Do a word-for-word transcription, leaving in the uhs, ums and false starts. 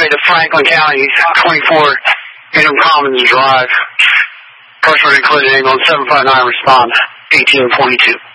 to Franklin County, twenty-four Ingham Commons Drive. Person included ambulance seven five nine, respond, eighteen twenty-two.